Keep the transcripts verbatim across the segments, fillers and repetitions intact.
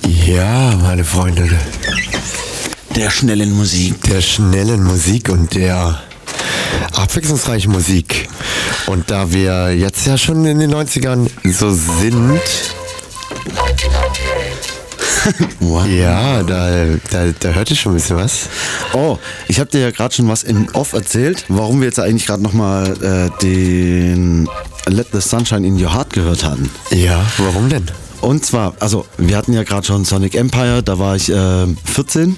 Ja, meine Freunde, Der schnellen Musik. der schnellen Musik und der abwechslungsreichen Musik. Und da wir jetzt ja schon in den neunzigern so sind, What? ja, da, da, da hört ihr schon ein bisschen was. Oh, ich habe dir ja gerade schon was im Off erzählt, warum wir jetzt eigentlich gerade nochmal äh, den Let the Sunshine in Your Heart gehört hatten. Ja, warum denn? Und zwar, also wir hatten ja gerade schon Sonic Empire, da war ich äh, vierzehn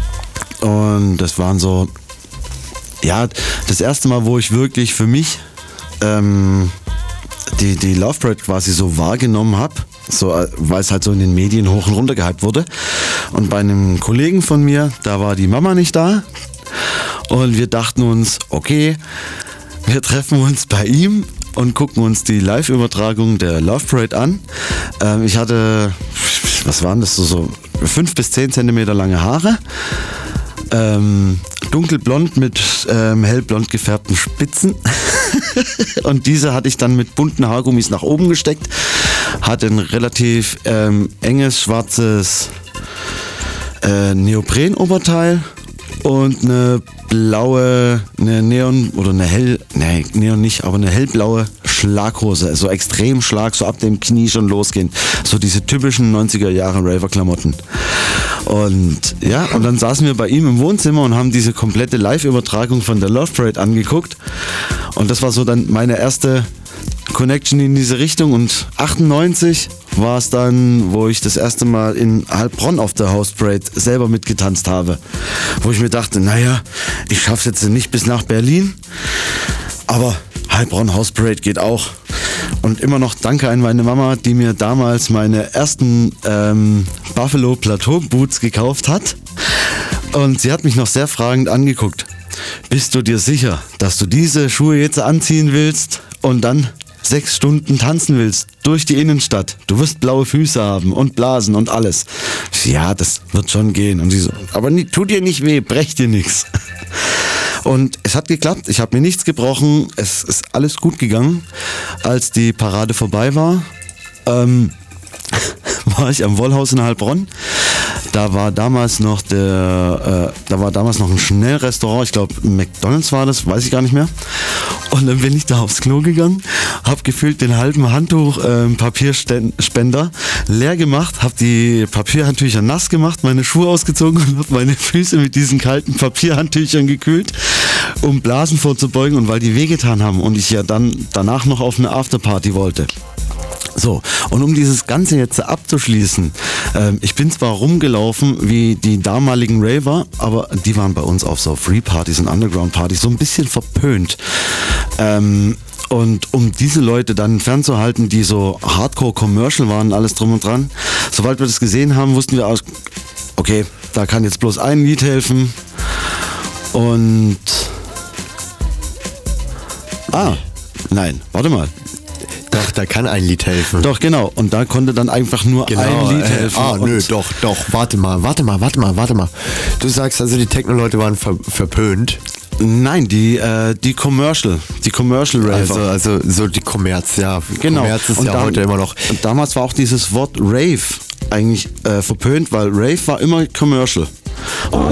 und das waren so, ja, das erste Mal, wo ich wirklich für mich ähm, die, die Love Parade quasi so wahrgenommen habe, so, äh, weil es halt so in den Medien hoch und runter gehypt wurde. Und bei einem Kollegen von mir, da war die Mama nicht da und wir dachten uns, okay, wir treffen uns bei ihm und gucken uns die Live-Übertragung der Love Parade an. Ähm, ich hatte, was waren das, so, so fünf bis zehn Zentimeter lange Haare, ähm, dunkelblond mit ähm, hellblond gefärbten Spitzen und diese hatte ich dann mit bunten Haargummis nach oben gesteckt, hatte ein relativ ähm, enges schwarzes äh, Neoprenoberteil und eine blaue, eine Neon oder eine hell, nee, Neon nicht, aber eine hellblaue Schlaghose, so extrem Schlag, so ab dem Knie schon losgehen. So diese typischen neunziger Jahre Raver-Klamotten. Und ja, und dann saßen wir bei ihm im Wohnzimmer und haben diese komplette Live-Übertragung von der Love Parade angeguckt. Und das war so dann meine erste Connection in diese Richtung. Und achtundneunzig war es dann, wo ich das erste Mal in Heilbronn auf der House Parade selber mitgetanzt habe. Wo ich mir dachte, naja, ich schaff's jetzt nicht bis nach Berlin, aber Heilbronn House Parade geht auch. Und immer noch danke an meine Mama, die mir damals meine ersten ähm, Buffalo Plateau Boots gekauft hat. Und sie hat mich noch sehr fragend angeguckt. Bist du dir sicher, dass du diese Schuhe jetzt anziehen willst und dann sechs Stunden tanzen willst durch die Innenstadt? Du wirst blaue Füße haben und Blasen und alles. Ja, das wird schon gehen. Und sie so, aber nie, tut dir nicht weh, brech dir nichts. Und es hat geklappt, ich habe mir nichts gebrochen, es ist alles gut gegangen. Als die Parade vorbei war, ähm, war ich am Wollhaus in Heilbronn. Da war damals noch der, äh, da war damals noch ein Schnellrestaurant, ich glaube McDonald's war das, weiß ich gar nicht mehr. Und dann bin ich da aufs Klo gegangen, habe gefühlt den halben Handtuch äh, Papierspender leer gemacht, habe die Papierhandtücher nass gemacht, meine Schuhe ausgezogen und habe meine Füße mit diesen kalten Papierhandtüchern gekühlt, um Blasen vorzubeugen und weil die wehgetan haben und ich ja dann danach noch auf eine Afterparty wollte. So, und um dieses Ganze jetzt abzuschließen, ähm, ich bin zwar rumgelaufen wie die damaligen Raver, aber die waren bei uns auf so Free-Partys und Underground-Partys so ein bisschen verpönt. Ähm, und um diese Leute dann fernzuhalten, die so Hardcore-Commercial waren, alles drum und dran, sobald wir das gesehen haben, wussten wir, okay, da kann jetzt bloß ein Lied helfen und... Ah, nein, warte mal. Doch, da kann ein Lied helfen. Doch, genau. Und da konnte dann einfach nur Genau, ein Lied äh, helfen. Ah, und nö, doch, doch, warte mal, warte mal, warte mal, warte mal. Du sagst also, die Techno-Leute waren ver verpönt? Nein, die, äh, die Commercial, die Commercial Raver. Also, also so die Kommerz, ja. Genau. Kommerz ist Und ja dann- heute immer noch. Und damals war auch dieses Wort Rave eigentlich äh, verpönt, weil Rave war immer Commercial. Und